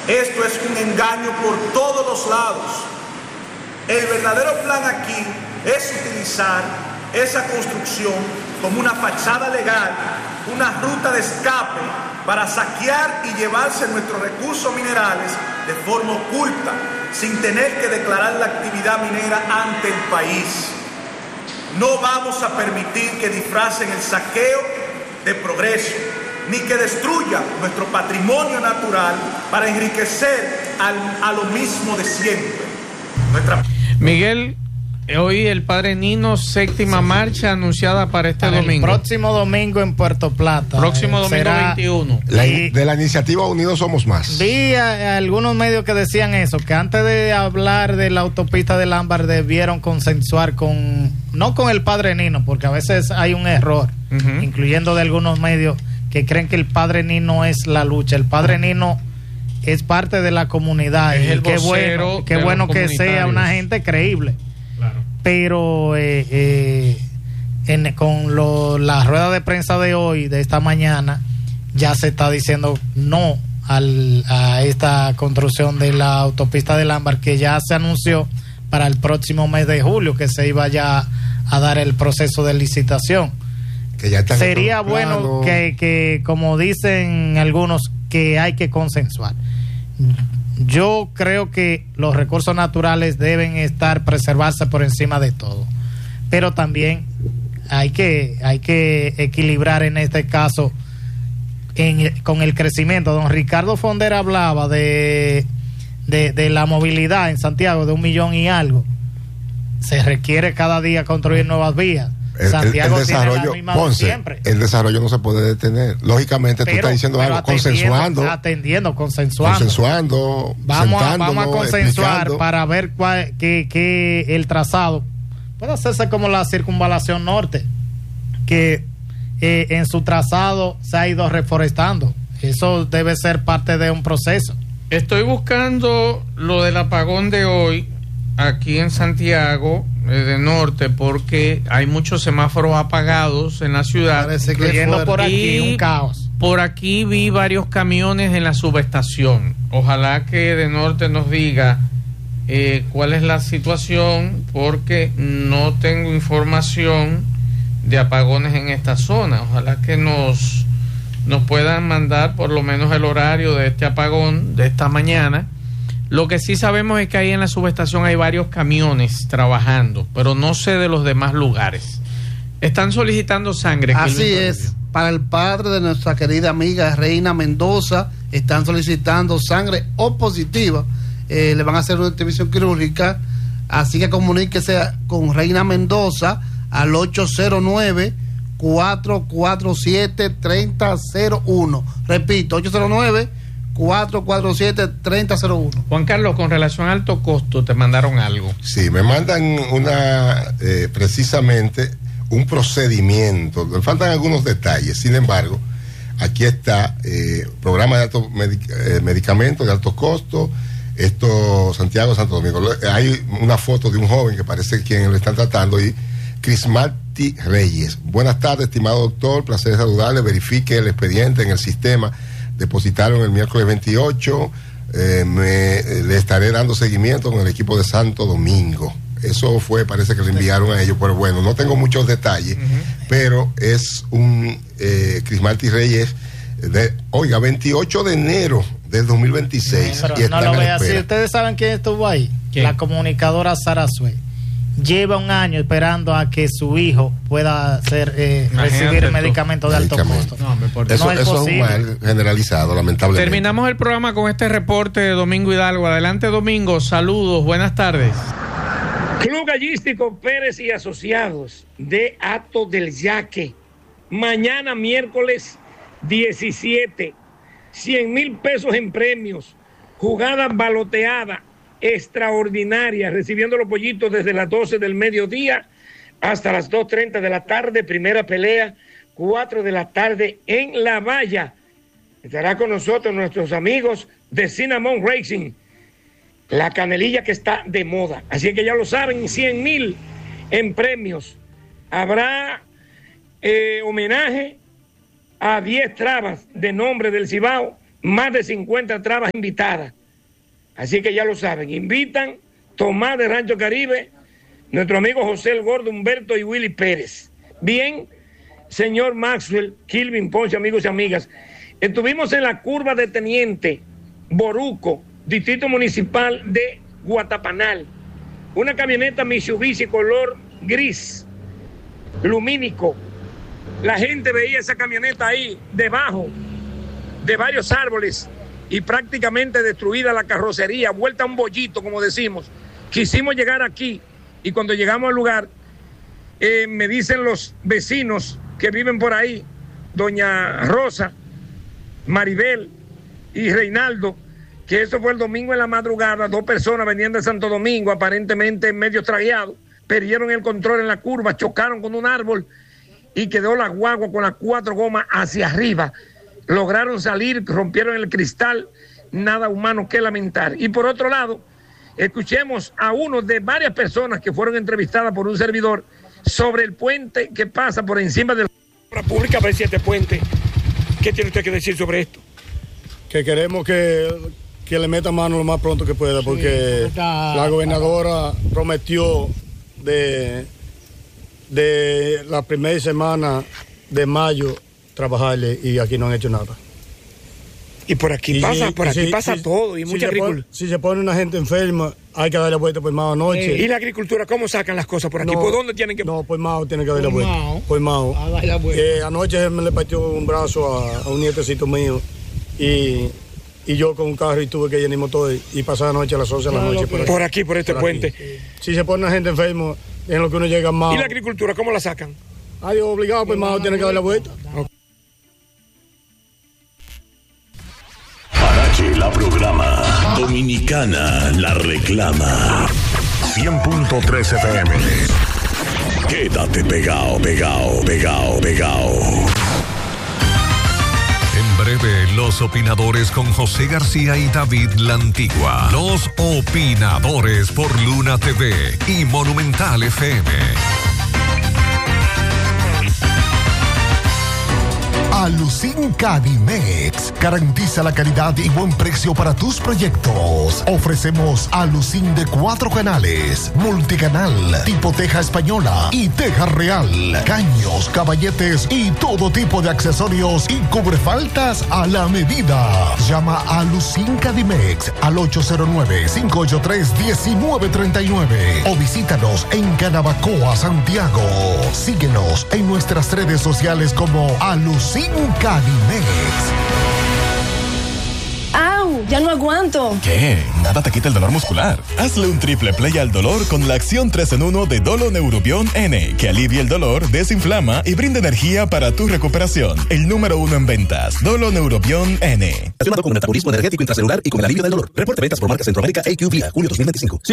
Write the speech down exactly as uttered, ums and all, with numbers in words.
Esto es un engaño por todos los lados. El verdadero plan aquí es utilizar esa construcción como una fachada legal, una ruta de escape para saquear y llevarse nuestros recursos minerales de forma oculta, sin tener que declarar la actividad minera ante el país. No vamos a permitir que disfracen el saqueo de progreso, ni que destruya nuestro patrimonio natural para enriquecer al, a lo mismo de siempre. Nuestra... Miguel, hoy el Padre Nino, séptima sí. marcha anunciada para este para domingo. El próximo domingo en Puerto Plata. Próximo domingo será veintiuno. La, de la iniciativa Unidos Somos Más. Vi a, a algunos medios que decían eso, que antes de hablar de la autopista del Ámbar debieron consensuar con, no con el Padre Nino, porque a veces hay un error, uh-huh. incluyendo de algunos medios que creen que el Padre Nino es la lucha. El Padre Nino es parte de la comunidad. Es y el qué bueno, qué bueno que sea una gente creíble. Claro. Pero eh, eh, en, con lo, la rueda de prensa de hoy, de esta mañana, ya se está diciendo no al, a esta construcción de la autopista del Ámbar, que ya se anunció para el próximo mes de julio, que se iba ya a dar el proceso de licitación. Que ya está Sería bueno que, que, como dicen algunos, que hay que consensuar. Yo creo que los recursos naturales deben estar preservarse por encima de todo, pero también hay que hay que equilibrar en este caso en, con el crecimiento. Don Ricardo Fonder hablaba de, de de la movilidad en Santiago de un millón y algo. Se requiere cada día construir nuevas vías. El, Santiago el, el desarrollo, tiene la misma Ponce, siempre. El desarrollo no se puede detener. Lógicamente, pero, tú estás diciendo algo, consensuando. Atendiendo, consensuando. Consensuando, vamos a, vamos a consensuar explicando. Para ver cuál, que, que el trazado puede hacerse como la circunvalación norte, que eh, en su trazado se ha ido reforestando. Eso debe ser parte de un proceso. Estoy buscando lo del apagón de hoy aquí en Santiago de Norte, porque hay muchos semáforos apagados en la ciudad. Parece que por aquí un caos. Por aquí vi varios camiones en la subestación. Ojalá que de Norte nos diga eh, cuál es la situación, porque no tengo información de apagones en esta zona. Ojalá que nos nos puedan mandar por lo menos el horario de este apagón de esta mañana. Lo que sí sabemos es que ahí en la subestación hay varios camiones trabajando, pero no sé de los demás lugares. Están solicitando sangre. Así es, para el padre de nuestra querida amiga Reina Mendoza, están solicitando sangre O positiva. Eh, le van a hacer una intervención quirúrgica, así que comuníquese con Reina Mendoza al ocho cero nueve, cuatro cuatro siete, tres cero cero uno. Repito, ocho cero nueve, cuatro cuatro siete, tres cero cero uno. Juan Carlos, con relación al alto costo, te mandaron algo. Sí, me mandan una, eh, precisamente, un procedimiento. Me faltan algunos detalles. Sin embargo, aquí está, eh, programa de alto medic- eh, medicamentos de alto costo. Esto, Santiago, Santo Domingo. Hay una foto de un joven que parece quien lo están tratando y Crismalti Reyes. Buenas tardes, estimado doctor. Placer saludarle. Verifique el expediente en el sistema. Depositaron el miércoles veintiocho, eh, me, eh, le estaré dando seguimiento con el equipo de Santo Domingo. Eso fue, parece que le enviaron a ellos, pero bueno, no tengo muchos detalles, uh-huh. pero es un eh, Crismalti Reyes de, oiga, veintiocho de enero del dos mil veintiséis. No, y no lo voy a decir. ¿Ustedes saben quién estuvo ahí? ¿Quién? La comunicadora Sara Sue. Lleva un año esperando a que su hijo pueda ser eh, recibir medicamentos de alto costo. No, eso, no es, eso es un mal generalizado, lamentablemente. Terminamos el programa con este reporte de Domingo Hidalgo. Adelante, Domingo. Saludos, buenas tardes. Club Gallístico Pérez y Asociados de Hato del Yaque. Mañana miércoles diecisiete. cien mil pesos en premios. Jugada baloteada extraordinaria, recibiendo los pollitos desde las doce del mediodía hasta las dos treinta de la tarde, primera pelea, cuatro de la tarde en La Valla. Estará con nosotros nuestros amigos de Cinnamon Racing, la canelilla que está de moda. Así que ya lo saben, cien mil en premios. Habrá eh, homenaje a diez trabas de nombre del Cibao, más de cincuenta trabas invitadas. Así que ya lo saben, invitan Tomás de Rancho Caribe, nuestro amigo José el Gordo, Humberto y Willy Pérez. Bien, señor Maxwell, Kilvin Ponce, amigos y amigas, estuvimos en la curva de Teniente Boruco, Distrito Municipal de Guatapanal. Una camioneta Mitsubishi color gris, lumínico. La gente veía esa camioneta ahí, debajo de varios árboles, y prácticamente destruida la carrocería, vuelta a un bollito, como decimos. Quisimos llegar aquí, y cuando llegamos al lugar, eh, me dicen los vecinos que viven por ahí, doña Rosa, Maribel y Reinaldo, que eso fue el domingo en la madrugada. Dos personas venían de Santo Domingo, aparentemente medio tragueados, perdieron el control en la curva, chocaron con un árbol y quedó la guagua con las cuatro gomas hacia arriba. Lograron salir, rompieron el cristal, nada humano que lamentar. Y por otro lado, escuchemos a uno de varias personas que fueron entrevistadas por un servidor sobre el puente que pasa por encima de la obra pública. A ver si este puente, ¿qué tiene usted que decir sobre esto? Que queremos que, que le meta mano lo más pronto que pueda, porque sí, la gobernadora prometió de, de la primera semana de mayo trabajarle, y aquí no han hecho nada. Y por aquí y pasa, si, por aquí si, pasa si, todo, y si mucha agricultura. Si se pone una gente enferma, hay que darle vuelta por Mao anoche. Eh, ¿Y la agricultura cómo sacan las cosas por aquí? No, ¿por dónde tienen que...? No, por Mao tiene que darle vuelta. Por Mao. Eh, anoche me le partió un brazo a, a un nietecito mío, y, y yo con un carro y tuve que ir en el motor, y pasar la noche a las once de la noche. Por aquí, por aquí, por este por puente. Aquí. Si se pone una gente enferma, en lo que uno llega a Mao. ¿Y la agricultura cómo la sacan? Ay, obligado, pues Mao tiene que darle vuelta. Okay. La programa Dominicana la reclama. cien punto tres F M. Quédate pegado, pegado, pegado, pegado. En breve, los opinadores con José García y David La Antigua. Los opinadores por Luna T V y Monumental F M. Alucin Cadimex garantiza la calidad y buen precio para tus proyectos. Ofrecemos Alucin de cuatro canales, multicanal, tipo teja española y teja real, caños, caballetes y todo tipo de accesorios y cubrefaltas a la medida. Llama a Alucin Cadimex al ocho cero nueve, cinco ocho tres, uno nueve tres nueve o visítanos en Canabacoa, Santiago. Síguenos en nuestras redes sociales como Alucin Cadimex. ¡Au! Ya no aguanto. ¿Qué? Nada te quita el dolor muscular. Hazle un triple play al dolor con la acción tres en uno de Dolo Neurobion N, que alivia el dolor, desinflama y brinda energía para tu recuperación. El número uno en ventas. Dolo Neurobion N. Relacionado con el metabolismo energético intracelular y con el alivio del dolor. Reporte ventas por marca Centroamérica A Q Vía, julio dos mil veinticinco.